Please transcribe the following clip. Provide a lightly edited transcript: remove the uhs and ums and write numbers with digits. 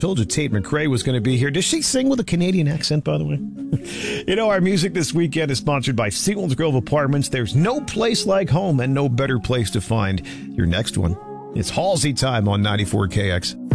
Told you Tate McRae was going to be here. Does she sing with a Canadian accent, by the way? You know, our music this weekend is sponsored by Selinsgrove Grove Apartments. There's no place like home and no better place to find your next one. It's Halsey time on 94KX.